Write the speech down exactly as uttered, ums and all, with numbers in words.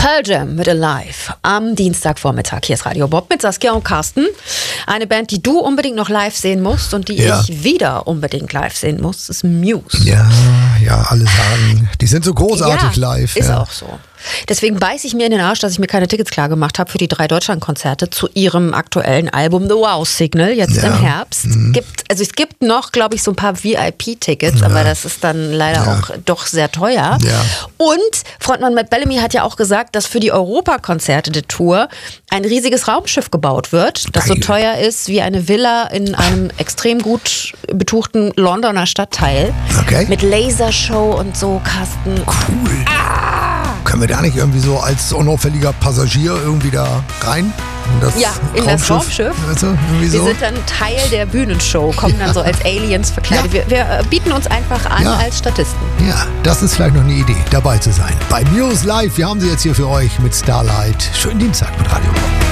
Pearl Jam mit Alive am Dienstagvormittag. Hier ist Radio Bob mit Saskia und Carsten. Eine Band, die du unbedingt noch live sehen musst und die Ja. ich wieder unbedingt live sehen muss, ist Muse. Ja, ja, alle sagen, die sind so großartig ja, live. Ist ja. auch so. Deswegen beiße ich mir in den Arsch, dass ich mir keine Tickets klar gemacht habe für die drei Deutschlandkonzerte zu ihrem aktuellen Album The Wow Signal, jetzt Ja. im Herbst. Mhm. Gibt, also es gibt noch, glaube ich, so ein paar V I P-Tickets, aber das ist dann leider Ja. auch doch sehr teuer. Ja. Und Frontmann Matt Bellamy hat ja auch gesagt, dass für die Europakonzerte der Tour ein riesiges Raumschiff gebaut wird, das Geil. so teuer ist wie eine Villa in einem extrem gut betuchten Londoner Stadtteil. Okay. Mit Lasershow und so, Carsten. Cool. Können wir da nicht irgendwie so als unauffälliger Passagier irgendwie da rein? In das Ja, in das Raumschiff. Weißt du, irgendwie Wir so? sind dann Teil der Bühnenshow, kommen dann so als Aliens verkleidet. Wir, wir äh, bieten uns einfach an Ja. als Statisten. Ja, das ist vielleicht noch eine Idee, dabei zu sein. Bei Muse Live, wir haben sie jetzt hier für euch mit Starlight. Schönen Dienstag mit Radio Bob.